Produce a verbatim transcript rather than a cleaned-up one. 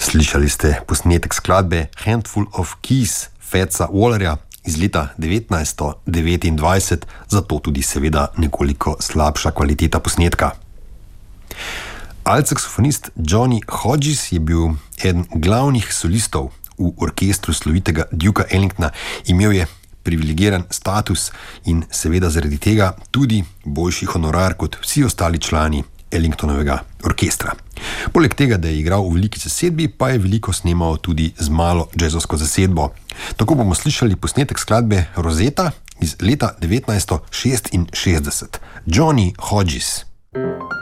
Slišali ste posnetek skladbe Handful of Keys Fatsa Wallerja iz leta devetnajststo devetindvajset, zato tudi seveda nekoliko slabša kvaliteta posnetka. Alt-saksofonist Johnny Hodges je bil eden glavnih solistov v orkestru slovitega Dukea Ellingtona, imel je privilegiran status in seveda zaradi tega tudi boljši honorar kot vsi ostali člani Ellingtonovega orkestra. Poleg tega, da je igral v veliki zasedbi, pa je veliko snemal tudi z malo džezovsko zasedbo. Tako bomo slišali posnetek skladbe Rosetta iz leta devetnajststo šestinšestdeset. Johnny Hodges.